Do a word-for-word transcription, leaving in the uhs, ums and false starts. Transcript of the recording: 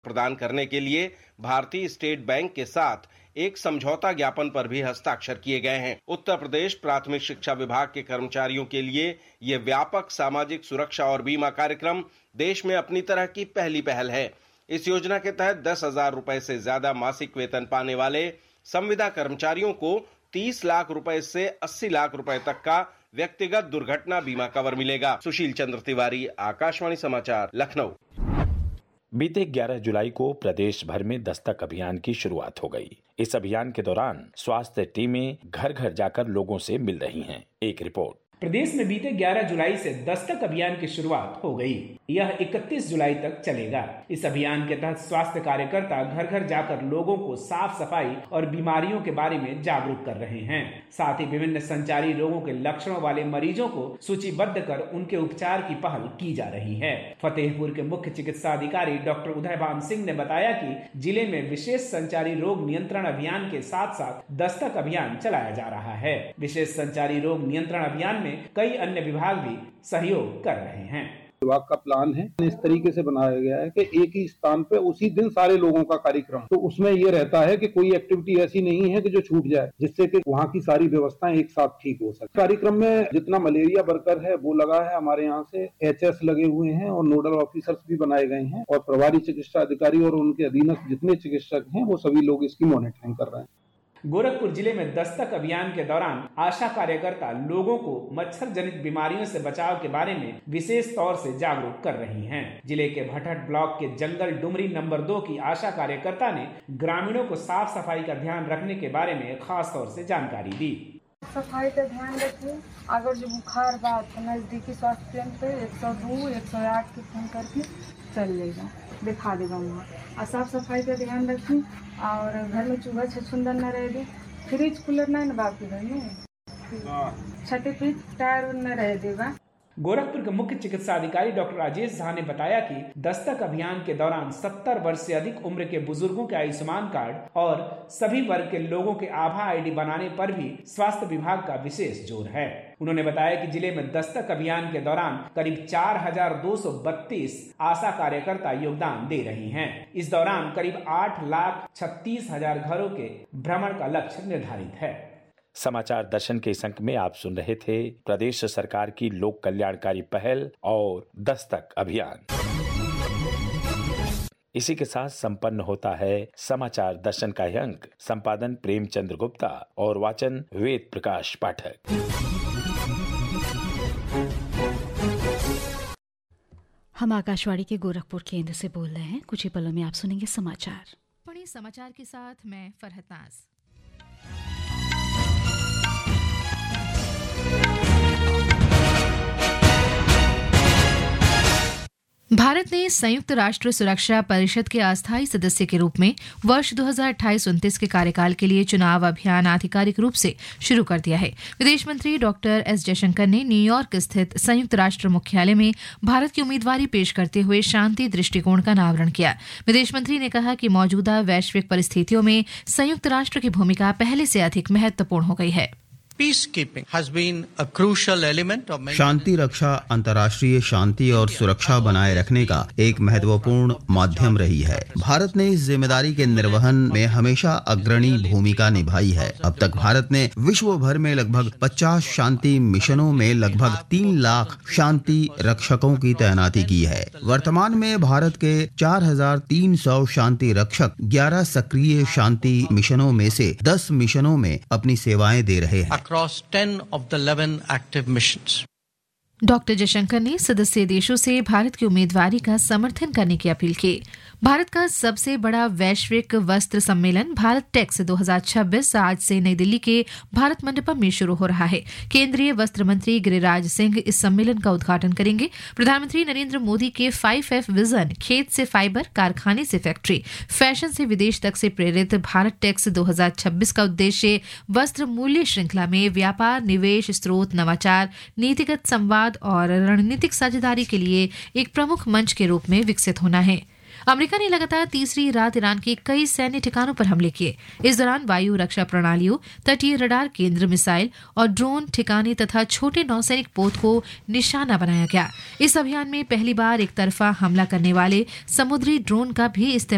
प्रदान करने के लिए भारतीय स्टेट बैंक के साथ एक समझौता ज्ञापन पर भी हस्ताक्षर किए गए हैं। उत्तर प्रदेश प्राथमिक शिक्षा विभाग के कर्मचारियों के लिए यह व्यापक सामाजिक सुरक्षा और बीमा कार्यक्रम देश में अपनी तरह की पहली पहल है। इस योजना के तहत दस हजार रुपए से ज्यादा मासिक वेतन पाने वाले संविदा कर्मचारियों को तीस लाख रुपए से अस्सी लाख रुपए तक का व्यक्तिगत दुर्घटना बीमा कवर मिलेगा। सुशील चंद्र तिवारी, आकाशवाणी समाचार, लखनऊ। बीते ग्यारह जुलाई को प्रदेश भर में दस्तक अभियान की शुरुआत हो गई। इस अभियान के दौरान स्वास्थ्य टीमें घर घर जाकर लोगों से मिल रही हैं। एक रिपोर्ट। प्रदेश में बीते ग्यारह जुलाई से दस्तक अभियान की शुरुआत हो गई। यह इकतीस जुलाई तक चलेगा। इस अभियान के तहत स्वास्थ्य कार्यकर्ता घर घर जाकर लोगों को साफ सफाई और बीमारियों के बारे में जागरूक कर रहे हैं। साथ ही विभिन्न संचारी रोगों के लक्षणों वाले मरीजों को सूचीबद्ध कर उनके उपचार की पहल की जा रही है। फतेहपुर के मुख्य चिकित्सा अधिकारी डॉक्टर उदयभान सिंह ने बताया कि जिले में विशेष संचारी रोग नियंत्रण अभियान के साथ साथ दस्तक अभियान चलाया जा रहा है। विशेष संचारी रोग नियंत्रण अभियान में कई अन्य विभाग भी सहयोग कर रहे हैं। विभाग का प्लान है, इस तरीके से बनाया गया है कि एक ही स्थान पे उसी दिन सारे लोगों का कार्यक्रम, तो उसमें ये रहता है कि कोई एक्टिविटी ऐसी नहीं है कि जो छूट जाए, जिससे कि वहाँ की सारी व्यवस्थाएं एक साथ ठीक हो सके। कार्यक्रम में जितना मलेरिया वर्कर है वो लगा है, हमारे यहाँ से एच एस लगे हुए हैं और नोडल ऑफिसर्स भी बनाए गए हैं और प्रभारी चिकित्सा अधिकारी और उनके अधीनस्थ जितने चिकित्सक हैं वो सभी लोग इसकी मॉनिटरिंग कर रहे हैं। गोरखपुर जिले में दस्तक अभियान के दौरान आशा कार्यकर्ता लोगों को मच्छर जनित बीमारियों से बचाव के बारे में विशेष तौर से जागरूक कर रही हैं। जिले के भटहट ब्लॉक के जंगल डुमरी नंबर दो की आशा कार्यकर्ता ने ग्रामीणों को साफ सफाई का ध्यान रखने के बारे में खास तौर से जानकारी दी। सफाई का ध्यान रखिए। अगर जो बुखार बात तो नजदीकी स्वास्थ्य केंद्र पे एक सौ दो एक सौ आठ के फोन करके चल लेगा, दिखा देगा वहाँ। और साफ सफाई का ध्यान रखिए और घर में चूहा छछुंदर न रह दे। फ्रिज कूलर नहीं न बाकी रहे, छठे पे टायर न रह देगा। गोरखपुर के मुख्य चिकित्सा अधिकारी डॉक्टर राजेश झा ने बताया कि दस्तक अभियान के दौरान सत्तर वर्ष से अधिक उम्र के बुजुर्गों के आयुष्मान कार्ड और सभी वर्ग के लोगों के आभा आईडी बनाने पर भी स्वास्थ्य विभाग का विशेष जोर है। उन्होंने बताया कि जिले में दस्तक अभियान के दौरान करीब चार हजार दो सौ बत्तीस आशा कार्यकर्ता योगदान दे रही हैं। इस दौरान करीब आठ लाख छत्तीस हजार घरों के भ्रमण का लक्ष्य निर्धारित है। समाचार दर्शन के इस अंक में आप सुन रहे थे प्रदेश सरकार की लोक कल्याणकारी पहल और दस्तक अभियान। इसी के साथ संपन्न होता है समाचार दर्शन का यह अंक। संपादन प्रेमचंद्र गुप्ता और वाचन वेद प्रकाश पाठक। हम आकाशवाणी के गोरखपुर केंद्र से बोल रहे हैं। कुछ ही पलों में आप सुनेंगे समाचार। पढ़े समाचार के साथ मैं फरहत नाज। भारत ने संयुक्त राष्ट्र सुरक्षा परिषद के अस्थायी सदस्य के रूप में वर्ष दो हज़ार अट्ठाईस उनतीस के कार्यकाल के लिए चुनाव अभियान आधिकारिक रूप से शुरू कर दिया है। विदेश मंत्री डॉक्टर एस जयशंकर ने न्यूयॉर्क स्थित संयुक्त राष्ट्र मुख्यालय में भारत की उम्मीदवारी पेश करते हुए शांति दृष्टिकोण का अनावरण किया। विदेश मंत्री ने कहा कि मौजूदा वैश्विक परिस्थितियों में संयुक्त राष्ट्र की भूमिका पहले से अधिक महत्वपूर्ण हो गई है। शांति रक्षा अंतर्राष्ट्रीय शांति और सुरक्षा बनाए रखने का एक महत्वपूर्ण माध्यम रही है। भारत ने इस जिम्मेदारी के निर्वहन में हमेशा अग्रणी भूमिका निभाई है। अब तक भारत ने विश्व भर में लगभग पचास शांति मिशनों में लगभग तीन लाख शांति रक्षकों की तैनाती की है। वर्तमान में भारत के चार हजार तीन सौ शांति रक्षक ग्यारह सक्रिय शांति मिशनों में से दस मिशनों में अपनी सेवाएं दे रहे हैं। Across ten of the eleven active missions. Doctor Jaishankar ने सदस्य देशों से भारत की उम्मीदवारी का समर्थन करने की अपील की। भारत का सबसे बड़ा वैश्विक वस्त्र सम्मेलन भारत टेक्स दो हज़ार छब्बीस आज से नई दिल्ली के भारत मंडपम में शुरू हो रहा है। केंद्रीय वस्त्र मंत्री गिरिराज सिंह इस सम्मेलन का उद्घाटन करेंगे। प्रधानमंत्री नरेंद्र मोदी के फाइव एफ विजन, खेत से फाइबर, कारखाने से फैक्ट्री, फैशन से विदेश तक से प्रेरित भारत टेक्स दो हज़ार छब्बीस का उद्देश्य वस्त्र मूल्य श्रृंखला में व्यापार, निवेश, स्रोत, नवाचार, नीतिगत संवाद और रणनीतिक साझेदारी के लिए एक प्रमुख मंच के रूप में विकसित होना है। अमेरिका ने लगातार तीसरी रात ईरान के कई सैन्य ठिकानों पर हमले किए। इस दौरान वायु रक्षा प्रणालियों, तटीय रडार केंद्र, मिसाइल और ड्रोन ठिकाने तथा छोटे नौसैनिक पोत को निशाना बनाया गया। इस अभियान में पहली बार एक तरफा हमला करने वाले समुद्री ड्रोन का भी इस्तेमाल